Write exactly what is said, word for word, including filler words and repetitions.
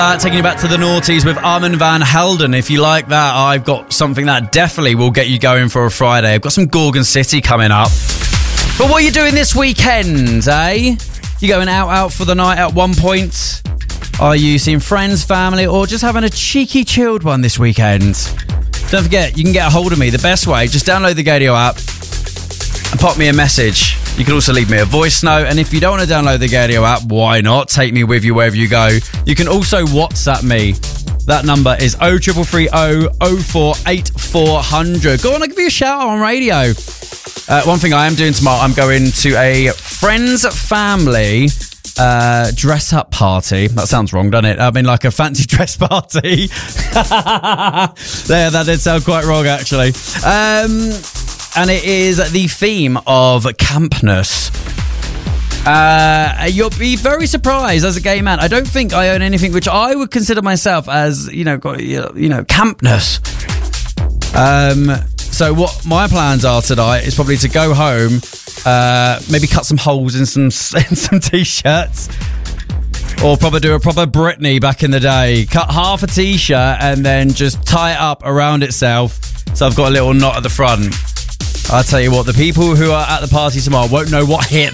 Uh, taking you back to the noughties with Armand Van Helden. If you like that, I've got something that definitely will get you going for a Friday. I've got some Gorgon City coming up. But what are you doing this weekend, eh? You going out, out for the night at one point? Are you seeing friends, family, or just having a cheeky chilled one this weekend? Don't forget, you can get a hold of me the best way. Just download the Gaydio app and pop me a message. You can also leave me a voice note, and if you don't want to download the Gaydio app, why not? Take me with you wherever you go. You can also WhatsApp me. That number is oh three three three oh oh four eight four hundred. Go on, I'll give you a shout out on radio. Uh, one thing I am doing tomorrow, I'm going to a friends family uh, dress up party. That sounds wrong, doesn't it? I mean, like a fancy dress party. There, that did sound quite wrong, actually. Um... And it is the theme of campness. Uh, you'll be very surprised as a gay man. I don't think I own anything which I would consider myself as, you know, you know, campness. Um, so what my plans are tonight is probably to go home, uh, maybe cut some holes in some in some t-shirts, or probably do a proper Britney back in the day. Cut half a t-shirt and then just tie it up around itself, so I've got a little knot at the front. I'll tell you what, the people who are at the party tomorrow won't know what hit